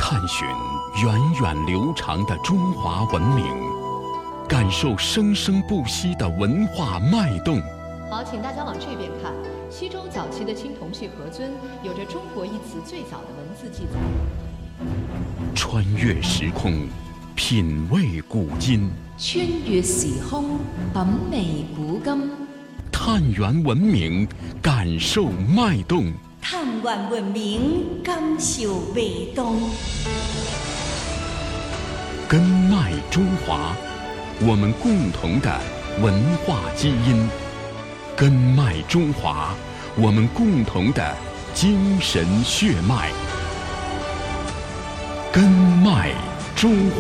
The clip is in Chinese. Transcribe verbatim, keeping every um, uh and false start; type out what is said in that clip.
探寻源远流长的中华文明，感受生生不息的文化脉动。 好，请大家往这边看。西周早期的青铜器盒尊有着“中国”一词最早的文字记载。 穿越时空，品味古今； 穿越時空，品味古今； 探源文明，感受脉動； 探源文明，感受脈動。 根脉中华，我們共同的文化基因；根脉中華，我們共同的精神血脈；根脉中華。